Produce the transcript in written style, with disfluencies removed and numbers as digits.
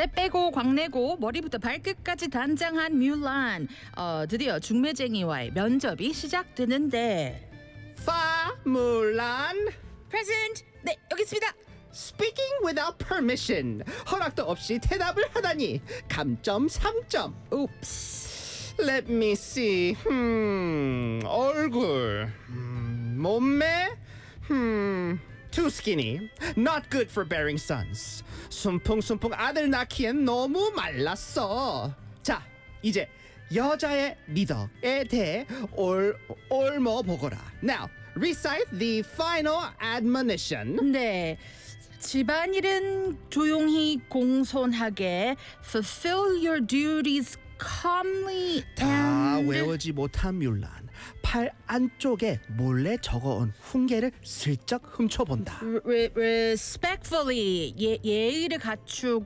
때 빼고 광내고 머리부터 발끝까지 단장한 뮬란. 드디어 중매쟁이와의 면접이 시작되는데. 무란. Present. 네, 여기 있습니다. Speaking without permission. 허락도 없이 대답을 하다니. 감점 3점. Oops. Let me see. 얼굴. 몸매. Too skinny. Not good for bearing sons. 순풍순풍 아들 낳기엔 너무 말랐어. 자, 이제 여자의 리더에 대해 옮어보거라. Now, recite the final admonition. 네. 집안일은 조용히 공손하게 fulfill your duties calmly 다 and 외우지 못한 뮬란. 팔 안쪽에 몰래 적어온 훈계를 슬쩍 훔쳐본다. respectfully 예의를 갖추고